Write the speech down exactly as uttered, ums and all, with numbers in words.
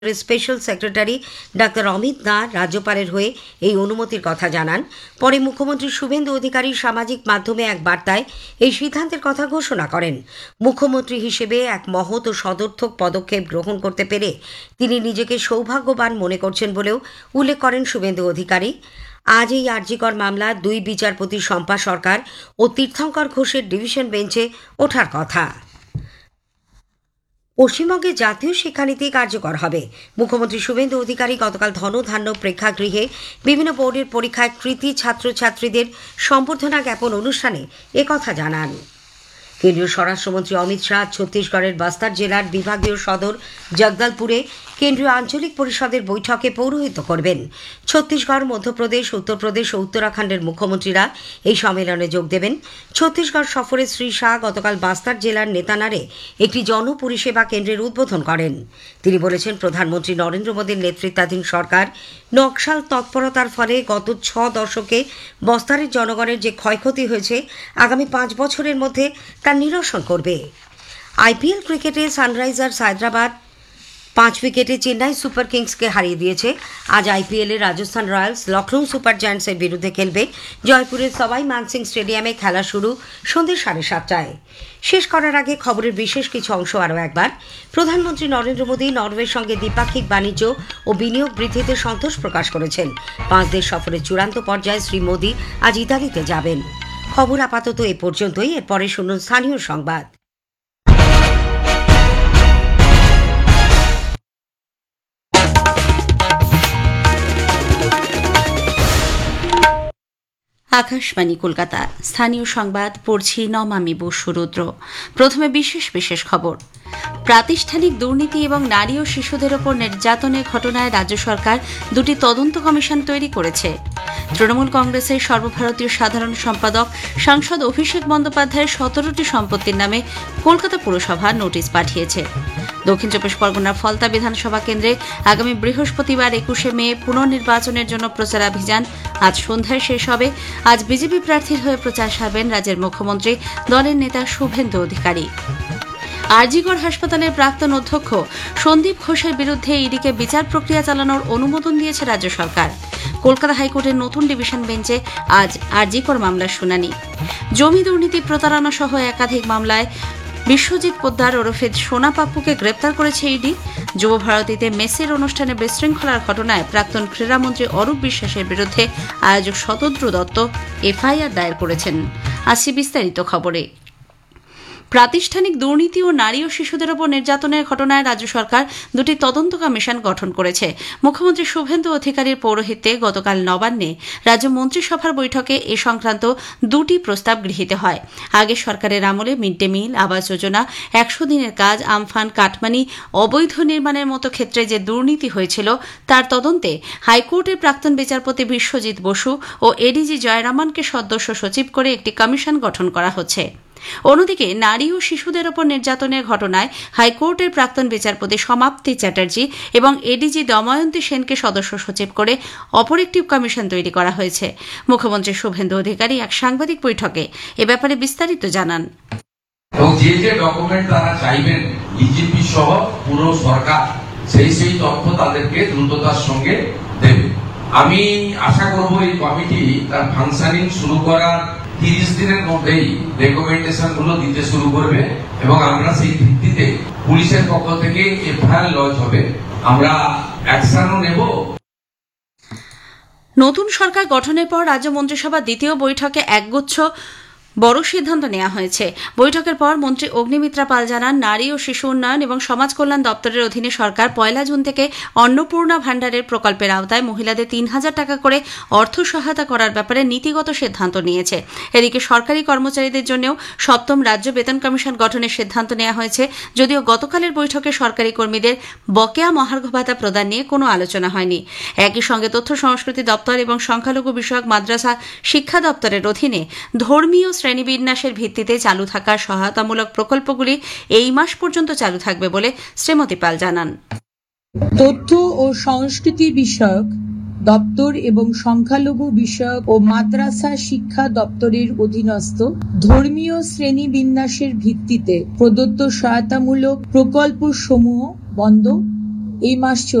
Special secretary doctor Amit Nath রাজ্যপালের হয়ে এই অনুমতির কথা জানান। পরে মুখ্যমন্ত্রী শুভেন্দু অধিকারী সামাজিক মাধ্যমে এক বার্তায় এই সিদ্ধান্তের কথা ঘোষণা করেন। মুখ্যমন্ত্রী হিসেবে এক মহৎ ও সদর্থক পদক্ষেপ গ্রহণ করতে পেরে তিনি নিজেকে সৌভাগ্যবান মনে করছেন বলেও উল্লেখ করেন শুভেন্দু অধিকারী। আজ এই আরজিকর মামলা দুই বিচারপতি শম্পা সরকার ও তীর্থঙ্কর ঘোষের ডিভিশন বেঞ্চে ওঠার কথা। পশ্চিমবঙ্গে জাতীয় শিক্ষানীতি কার্যকর হবে। মুখ্যমন্ত্রী শুভেন্দু অধিকারী গতকাল ধনধান্য প্রেক্ষাগৃহে বিভিন্ন বোর্ডের পরীক্ষায় কৃতী ছাত্রছাত্রীদের সম্বর্ধনা জ্ঞাপন অনুষ্ঠানে একথা জানান। কেন্দ্রীয় স্বরাষ্ট্রমন্ত্রী অমিত শাহ ছত্তিশগড়ের বাস্তার জেলার বিভাগীয় সদর জগদলপুরে কেন্দ্রীয় আঞ্চলিক পরিষদের বৈঠকে পৌরোহিত্য করবেন। ছত্তিশগড়, মধ্যপ্রদেশ, উত্তরপ্রদেশ ও উত্তরাখণ্ডের মুখ্যমন্ত্রীরা এই সম্মেলনে যোগ দেবেন। ছত্তিশগড় সফরে শ্রী শাহ গতকাল বাস্তার জেলার নেতানারে একটি জনপরিষেবা কেন্দ্রের উদ্বোধন করেন। তিনি বলেছেন, প্রধানমন্ত্রী নরেন্দ্র মোদীর নেতৃত্বাধীন সরকার নকশাল তৎপরতার ফলে গত ছ দশকে বস্তারের জনগণের যে ক্ষয়ক্ষতি হয়েছে আগামী পাঁচ বছরের মধ্যে তা নিরসন করবে। আইপিএল ক্রিকেটে সানরাইজার্স হায়দ্রাবাদ পাঁচ উইকেটে চেন্নাই সুপার কিংসকে হারিয়ে দিয়েছে। আজ আইপিএলে রাজস্থান রয়্যালস লখনৌ সুপার জায়ান্টসের বিরুদ্ধে খেলবে। জয়পুরের সবাই মানসিং স্টেডিয়ামে খেলা শুরু সন্ধ্যে সাড়ে সাতটায়। শেষ করার আগে খবরের বিশেষ কিছু অংশ আরও একবার। প্রধানমন্ত্রী নরেন্দ্র মোদী নরওয়ের সঙ্গে দ্বিপাক্ষিক বাণিজ্য ও বিনিয়োগ বৃদ্ধিতে সন্তোষ প্রকাশ করেছেন। পাঁচ দেশ সফরের চূড়ান্ত পর্যায়ে শ্রী মোদী আজ ইতালিতে যাবেন। খবর আপাতত এ পর্যন্তই। এরপরে শুনুন স্থানীয় সংবাদ। আকাশবাণী কলকাতা, স্থানীয় সংবাদ পড়ছি নমামি বসুরুদ্র। প্রথমে বিশেষ বিশেষ খবর। প্রাতিষ্ঠানিক দুর্নীতি এবং নারী ও শিশুদের ওপর নির্যাতনের ঘটনায় রাজ্য সরকার দুটি তদন্ত কমিশন তৈরি করেছে। তৃণমূল কংগ্রেসের সর্বভারতীয় সাধারণ সম্পাদক সাংসদ অভিষেক বন্দ্যোপাধ্যায়ের সতেরোটি সম্পত্তির নামে কলকাতা পুরসভা নোটিশ পাঠিয়েছে। দক্ষিণ চব্বিশ পরগনার ফলতা বিধানসভা কেন্দ্রে আগামী বৃহস্পতিবার একুশে মে পুনর্নির্বাচনের জন্য প্রচারাভিযান আজ সন্ধ্যায় শেষ হবে। আজ বিজেপি প্রার্থীর হয়ে প্রচার সারবেন রাজ্যের মুখ্যমন্ত্রী, দলের নেতা শুভেন্দু অধিকারী। আরজিকর হাসপাতালের প্রাক্তন অধ্যক্ষ সন্দীপ ঘোষের বিরুদ্ধে ইডিকে বিচার প্রক্রিয়া চালানোর অনুমোদন দিয়েছে রাজ্য সরকার। কলকাতা হাইকোর্টের নতুন ডিভিশন বেঞ্চে আজ আরজিকর মামলার শুনানি। জমি দুর্নীতি, প্রতারণা সহ একাধিক মামলায় বিশ্বজিৎ পোদ্দার ওরফে সোনা পাপ্পুকে গ্রেপ্তার করেছে ইডি। যুব ভারতীতে মেসের অনুষ্ঠানে বিশৃঙ্খলার ঘটনায় প্রাক্তন ক্রীড়ামন্ত্রী অরূপ বিশ্বাসের বিরুদ্ধে আয়োজক শতদ্রু দত্ত এফআইআর দায়ের করেছেন। আসছি বিস্তারিত খবরে। প্রাতিষ্ঠানিক দুর্নীতি ও নারী ও শিশুদের ওপর নির্যাতনের ঘটনায় রাজ্য সরকার দুটি তদন্ত কমিশন গঠন করেছে। মুখ্যমন্ত্রী শুভেন্দু অধিকারীর পৌরোহিত্যে গতকাল নবান্নে রাজ্য মন্ত্রিসভার বৈঠকে এ সংক্রান্ত দুটি প্রস্তাব গৃহীত হয়। আগে সরকারের আমলে mid day meal, Awas Yojana, একশো দিনের কাজ, আমফান, কাটমানি, অবৈধ নির্মাণের মতো ক্ষেত্রে যে দুর্নীতি হয়েছিল তার তদন্তে হাইকোর্টের প্রাক্তন বিচারপতি বিশ্বজিৎ বসু ও এডিজি জয়রামানকে সদস্য সচিব করে একটি কমিশন গঠন করা হচ্ছে। অন্যদিকে নারী ও শিশুদের ওপর নির্যাতনের ঘটনায় হাইকোর্টের প্রাক্তন বিচারপতি সমাপ্তি চ্যাটার্জি এবং এডিজি দময়ন্তী সেনকে সদস্য সচিব করে অপর একটি কমিশন তৈরি করা হয়েছে। মুখ্যমন্ত্রী শুভেন্দু অধিকারী এক সাংবাদিক বৈঠকে এ ব্যাপারে বিস্তারিত জানান। যে যে ডকুমেন্ট তারা চাইবেন ডিজিপি সহ পুরো সরকার সেই সেই তথ্য তাদেরকে দ্রুততার সঙ্গে দেবে। আমি আশা করব এই কমিটি তার ফাংশনিং শুরু করার তিরিশ দিনের মধ্যেই রেকমেন্ডেশন গুলো দিতে শুরু করবে এবং আমরা সেই ভিত্তিতে পুলিশের পক্ষ থেকে এফআইআর লঞ্চ হবে, আমরা অ্যাকশনও নেব। নতুন সরকার গঠনের পর রাজ্য মন্ত্রিসভার দ্বিতীয় বৈঠকে একগুচ্ছ বড় সিদ্ধান্ত নেওয়া হয়েছে। বৈঠকের পর মন্ত্রী অগ্নিমিত্রা পাল জানান, নারী ও শিশু উন্নয়ন এবং সমাজ কল্যাণ দপ্তরের অধীনে সরকার পয়লা জুন থেকে অন্নপূর্ণা ভাণ্ডারের প্রকল্পের আওতায় মহিলাদের তিন হাজার টাকা করে অর্থ সহায়তা করার ব্যাপারে নীতিগত সিদ্ধান্ত নিয়েছে। এদিকে সরকারি কর্মচারীদের জন্যও সপ্তম রাজ্য বেতন কমিশন গঠনের সিদ্ধান্ত নেওয়া হয়েছে। যদিও গতকালের বৈঠকে সরকারি কর্মীদের বকেয়া মহার্ঘ ভাতা প্রদান নিয়ে কোনো আলোচনা হয়নি। একই সঙ্গে তথ্য সংস্কৃতি দপ্তর এবং সংখ্যালঘু বিষয়ক মাদ্রাসা শিক্ষা দপ্তরের অধীনে ধর্মীয় শ্রেণীবিন্যাসের ভিত্তিতে চালু থাকা সহায়তামূলক প্রকল্পগুলি এই মাস পর্যন্ত চালু থাকবে বলে শ্রীমতী পাল জানান। তথ্য ও সংস্কৃতি বিষয়ক দপ্তর এবং সংখ্যালঘু বিষয়ক ও মাদ্রাসা শিক্ষা দপ্তরের অধীনস্থ ধর্মীয় শ্রেণীবিন্যাসের ভিত্তিতে প্রদত্ত সহায়তামূলক প্রকল্প সমূহ বন্ধ এই মাস